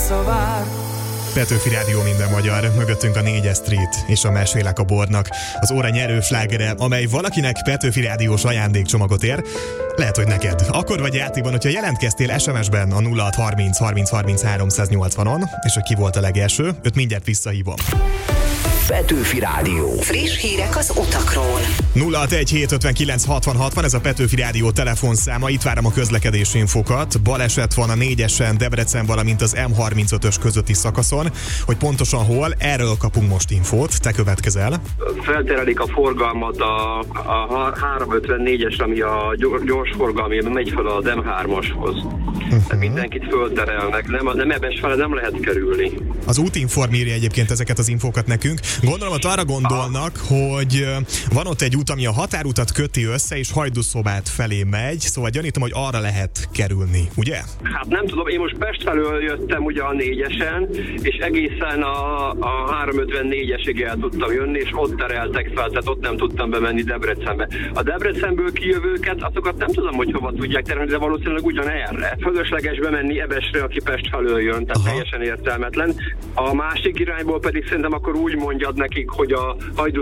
vár. Petőfi Rádió minden magyar, mögöttünk a 4-es Street és a Mesélek a bornak. Az óra nyerő slágere, amely valakinek Petőfi Rádiós ajándékcsomagot ér, lehet, hogy neked. Akkor vagy játékban, hogyha jelentkeztél SMS-ben a 0630 30 30 380-on, és hogy ki volt a legelső, őt mindjárt visszahívom. Petőfi Rádió. Friss hírek az utakról. 061 759 60 60, ez a Petőfi Rádió telefonszáma. Itt várom a közlekedési infokat. Baleset van a 4-esen Debrecen, valamint az M35-ös közötti szakaszon. Hogy pontosan hol, erről kapunk most infót. Te következel. Felterelik a forgalmat a 354-es, ami a gyorsforgalmi, megy fel az M3-ashoz. Mindenkit fölterelnek, nem ebben fele nem lehet kerülni. Az Útinform írja egyébként ezeket az infókat nekünk. Gondolom, hogy arra gondolnak, hogy van ott egy út, ami a határutat köti össze, és Hajdúszobát felé megy, szóval gyanítom, hogy arra lehet kerülni, ugye? Hát nem tudom, én most Pest felől jöttem ugye a 4-esen, és egészen a 354-esig el tudtam jönni, és ott tereltek fel, tehát ott nem tudtam bemenni Debrecenbe. A Debrecenből kijövőket, azokat nem tudom, hogy hova tudják terelni, de valószínűleg ugyanerre. Fölösleges bemenni Ebesre, aki Pest felől jön, tehát teljesen értelmetlen. A másik irányból pedig szerintem akkor úgy mondjad nekik, hogy a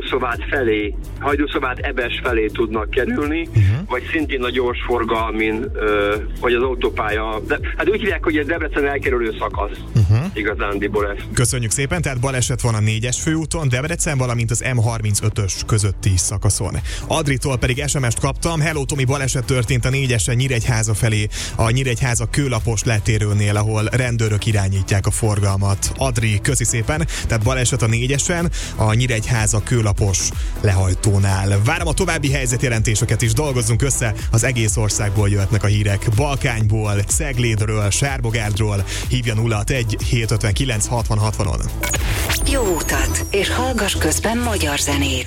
Hajdúszobát Ebes felé tudnak kerülni, vagy szintén a gyorsforgalmin, vagy az autópálya. De, hát úgy hívják, hogy ez Debrecen elkerülő szakasz. Igazándiból ez. Köszönjük szépen, tehát baleset van a 4-es főúton, Debrecen, valamint az M35-ös közötti szakaszon. Adritól pedig SMS-t kaptam, hello Tomi, baleset történt a 4-esen Nyíregyháza felé, a Nyíregyháza Kőlapos letérőnél, ahol rendőrök irányítják a forgalmat. Adri, köszi szépen, tehát baleset a 4-esen, a Nyíregyháza Kőlapos lehajtónál. Várom a további helyzetjelentéseket is, dolgozzunk össze, az egész országból jöhetnek a hírek. Balkányból, Ceglédről, Sárbogárdról, hívja 061 759 60 60-on. Jó utat, és hallgass közben magyar zenét.